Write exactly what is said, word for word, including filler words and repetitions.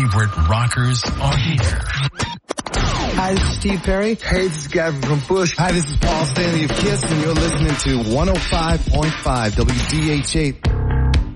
favorite rockers are here. Hi, this is Steve Perry. Hey, this is Gavin from Bush. Hi, this is Paul Stanley of KISS, and you're listening to one oh five point five W D H eight.